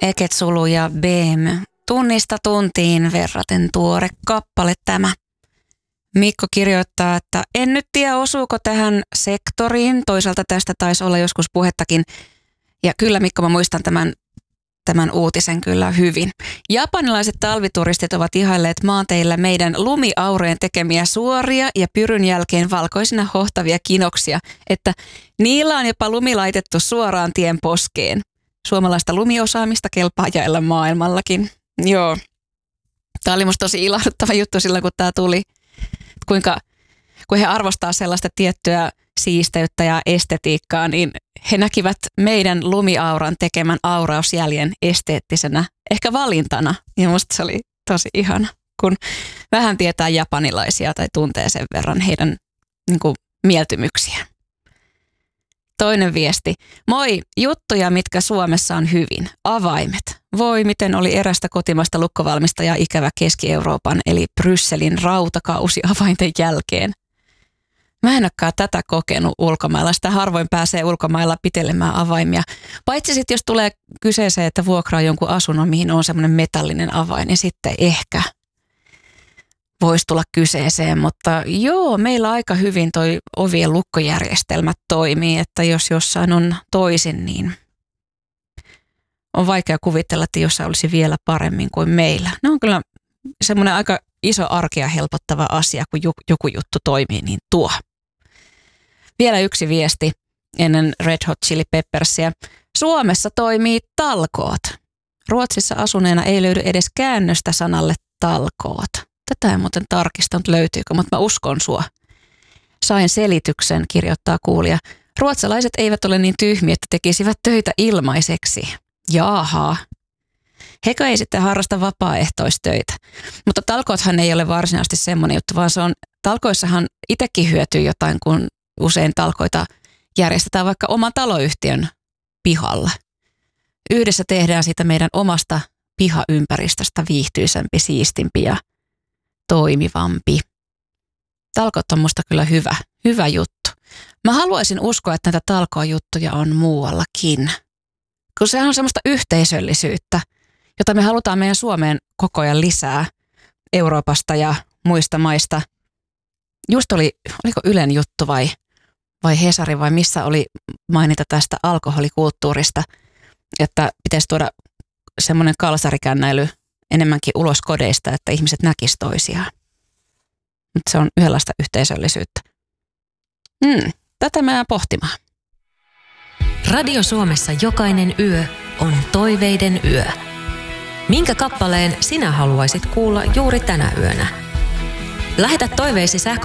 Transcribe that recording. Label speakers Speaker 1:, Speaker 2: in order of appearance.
Speaker 1: Eketsulu ja BM. Tunnista tuntiin verraten tuore kappale tämä. Mikko kirjoittaa, että en nyt tiedä osuuko tähän sektoriin. Toisaalta tästä taisi olla joskus puhettakin. Ja kyllä Mikko, mä muistan tämän uutisen kyllä hyvin. Japanilaiset talvituristit ovat ihailleet maanteillä meidän lumiaurojen tekemiä suoria ja pyryn jälkeen valkoisina hohtavia kinoksia, että niillä on jopa lumi laitettu suoraan tien poskeen. Suomalaista lumiosaamista kelpaa jaella maailmallakin. Joo. Tämä oli musta tosi ilahduttava juttu silloin, kun tämä tuli. Kun he arvostaa sellaista tiettyä siisteyttä ja estetiikkaa, niin he näkivät meidän lumiauran tekemän aurausjäljen esteettisenä, ehkä valintana. Ja musta se oli tosi ihana, kun vähän tietää japanilaisia tai tuntee sen verran heidän niin kuin, mieltymyksiä. Toinen viesti. Moi, juttuja, mitkä Suomessa on hyvin. Avaimet. Voi, miten oli erästä kotimaista lukkovalmistajaa ikävä Keski-Euroopan, eli Brysselin rautakausi avainten jälkeen. Mä en olekaan tätä kokenut ulkomailla. Sitä harvoin pääsee ulkomailla pitelemään avaimia. Paitsi sitten, jos tulee kyseeseen, että vuokraa jonkun asunnon, mihin on semmoinen metallinen avain, niin sitten ehkä voisi tulla kyseeseen. Mutta joo, meillä aika hyvin toi ovien lukkojärjestelmät toimii, että jos jossain on toisin, niin on vaikea kuvitella, että jossain olisi vielä paremmin kuin meillä. Ne on kyllä semmoinen aika iso arkea helpottava asia, kun joku juttu toimii, niin tuo. Vielä yksi viesti ennen Red Hot Chili Peppersia. Suomessa toimii talkoot. Ruotsissa asuneena ei löydy edes käännöstä sanalle talkoot. Tätä en muuten tarkistanut löytyykö, mutta mä uskon sua. Sain selityksen, kirjoittaa kuulija. Ruotsalaiset eivät ole niin tyhmiä, että tekisivät töitä ilmaiseksi. Jaaha. Hekö ei sitten harrasta vapaaehtoistöitä. Mutta talkoothan ei ole varsinaisesti semmoinen juttu, vaan se on, talkoissahan itsekin hyötyy jotain, kun usein talkoita järjestetään vaikka oman taloyhtiön pihalla. Yhdessä tehdään siitä meidän omasta pihaympäristöstä viihtyisempi, siistimpi ja toimivampi. Talkoot on musta kyllä hyvä juttu. Mä haluaisin uskoa, että näitä talkoojuttuja on muuallakin. Kun sehän on semmoista yhteisöllisyyttä, jota me halutaan meidän Suomeen koko ajan lisää Euroopasta ja muista maista. Just oliko Ylen juttu vai Hesari vai missä oli mainita tästä alkoholikulttuurista, että pitäisi tuoda semmoinen kalsarikännäily enemmänkin ulos kodeista, että ihmiset näkisivät toisiaan. Mutta se on yhdenlaista yhteisöllisyyttä. Tätä mä jään pohtimaan.
Speaker 2: Radio Suomessa jokainen yö on toiveiden yö. Minkä kappaleen sinä haluaisit kuulla juuri tänä yönä? Lähetä toiveisi